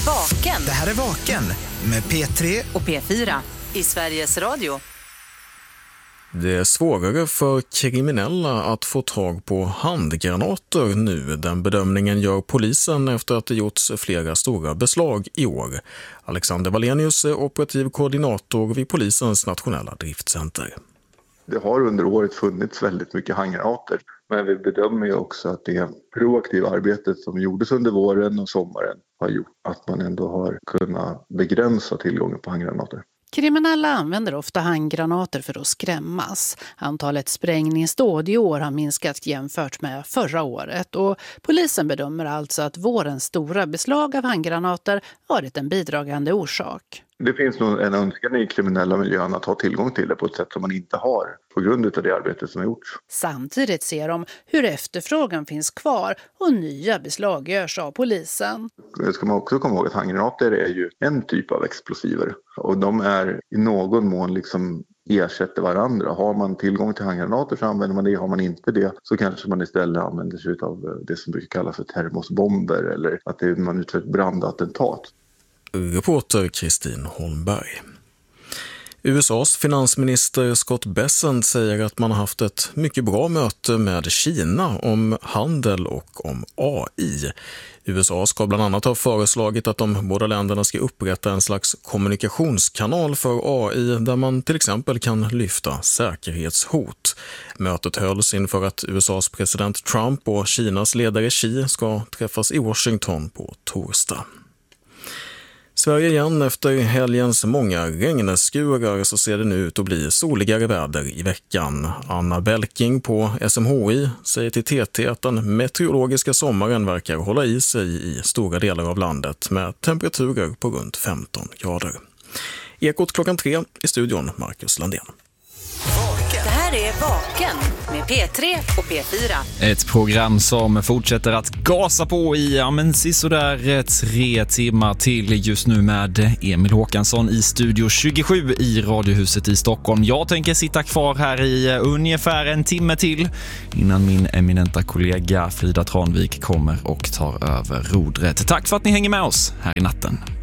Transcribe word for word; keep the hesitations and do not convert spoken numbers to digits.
Vaken. Det här är Vaken med P tre och P fyra i Sveriges Radio. Det är svårare för kriminella att få tag på handgranater nu. Den bedömningen gör polisen efter att det gjorts flera stora beslag i år. Alexander Wallenius är operativ koordinator vid polisens nationella driftcenter. Det har under året funnits väldigt mycket handgranater. Men vi bedömer ju också att det proaktiva arbetet som gjordes under våren och sommaren har gjort att man ändå har kunnat begränsa tillgången på handgranater. Kriminella använder ofta handgranater för att skrämmas. Antalet sprängningsdåd i år har minskat jämfört med förra året. Och polisen bedömer alltså att vårens stora beslag av handgranater varit en bidragande orsak. Det finns nog en önskan i kriminella miljön att ha tillgång till det på ett sätt som man inte har på grund av det arbete som har gjorts. Samtidigt ser de hur efterfrågan finns kvar och nya beslag görs av polisen. Det ska man också komma ihåg att handgranater är ju en typ av explosiver och de är i någon mån liksom ersätter varandra. Har man tillgång till handgranater så använder man det, har man inte det så kanske man istället använder sig av det som brukar kallas för termosbomber eller att det, man utför ett brandattentat. Reporter Kristin Holmberg. U S A:s finansminister Scott Bessent säger att man har haft ett mycket bra möte med Kina om handel och om A I. U S A ska bland annat ha föreslagit att de båda länderna ska upprätta en slags kommunikationskanal för A I där man till exempel kan lyfta säkerhetshot. Mötet hölls inför att U S A:s president Trump och Kinas ledare Xi ska träffas i Washington på torsdag. Sverige igen efter helgens många regnskurar så ser det nu ut att bli soligare väder i veckan. Anna Belking på S M H I säger till T T att den meteorologiska sommaren verkar hålla i sig i stora delar av landet med temperaturer på runt femton grader. Ekot klockan tre i studion, Marcus Landén. Det här är Vaken med P tre och P fyra. Ett program som fortsätter att gasa på i ja, men sådär tre timmar till just nu med Emil Håkansson i studio tjugosju i Radiohuset i Stockholm. Jag tänker sitta kvar här i ungefär en timme till innan min eminenta kollega Frida Tranvik kommer och tar över rodret. Tack för att ni hänger med oss här i natten.